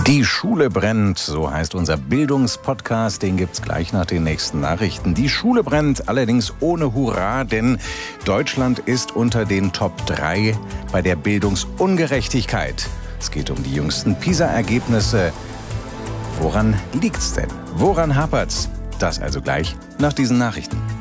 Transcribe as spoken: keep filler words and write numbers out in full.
Die Schule brennt, so heißt unser Bildungspodcast, den gibt's gleich nach den nächsten Nachrichten. Die Schule brennt, allerdings ohne Hurra, denn Deutschland ist unter den Top drei bei der Bildungsungerechtigkeit. Es geht um die jüngsten PISA-Ergebnisse. Woran liegt's denn? Woran hapert's? Das also gleich nach diesen Nachrichten.